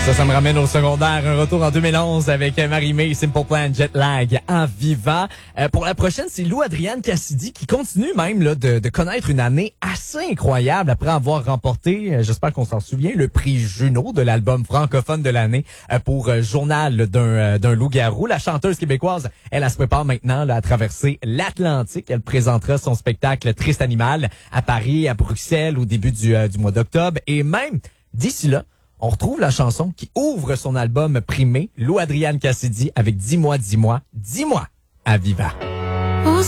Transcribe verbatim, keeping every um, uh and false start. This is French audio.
Ça, ça me ramène au secondaire. Un retour en deux mille onze avec Marie-Mé, Simple Plan, Jet Lag en Viva. Euh, pour la prochaine, c'est Lou Adrienne Cassidy qui continue même là, de, de connaître une année assez incroyable après avoir remporté, euh, j'espère qu'on s'en souvient, le prix Juno de l'album francophone de l'année euh, pour euh, Journal d'un euh, d'un loup-garou. La chanteuse québécoise, elle, elle se prépare maintenant là, à traverser l'Atlantique. Elle présentera son spectacle Triste Animal à Paris, à Bruxelles au début du, euh, du mois d'octobre. Et même d'ici là, on retrouve la chanson qui ouvre son album primé, Lou Adrienne Cassidy, avec Dis-moi, dis-moi, dis-moi à Viva.